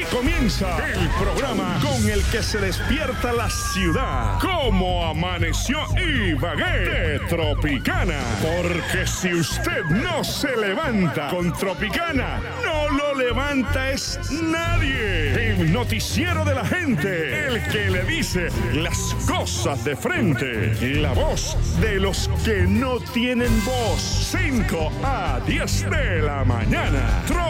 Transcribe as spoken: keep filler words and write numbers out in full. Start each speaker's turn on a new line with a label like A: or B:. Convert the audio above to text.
A: Comienza el programa con el que se despierta la ciudad. Cómo amaneció Ibagué de Tropicana. Porque si usted no se levanta con Tropicana, no lo levanta es nadie. El noticiero de la gente, el que le dice las cosas de frente. La voz de los que no tienen voz. cinco a diez de la mañana.